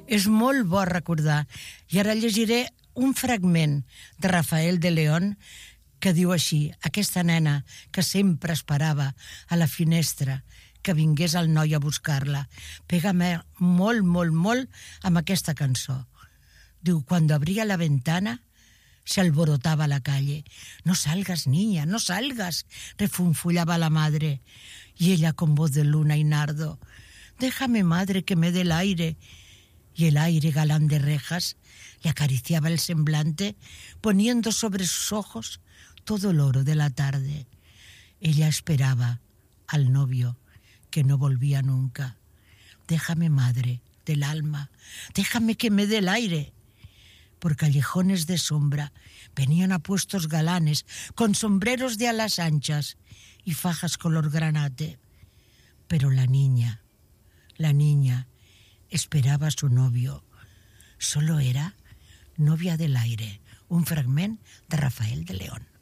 És molt bo recordar. I ara llegiré un fragment de Rafael de León que diu així: aquesta nena que sempre esperava a la finestra que vingués el noi a buscar-la, pégame molt, molt, molt amb aquesta cançó. Diu, cuando abría la ventana se alborotaba la calle. No salgas, niña, no salgas, refunfullaba la madre. Y ella con voz de luna y nardo, déjame, madre, que me dé el aire. Y el aire galán de rejas le acariciaba el semblante, poniendo sobre sus ojos todo el oro de la tarde. Ella esperaba al novio que no volvía nunca. Déjame, madre del alma, déjame que me dé el aire. Por callejones de sombra venían apuestos galanes con sombreros de alas anchas y fajas color granate. Pero la niña esperaba a su novio. Solo era novia del aire. Un fragment de Rafael de León.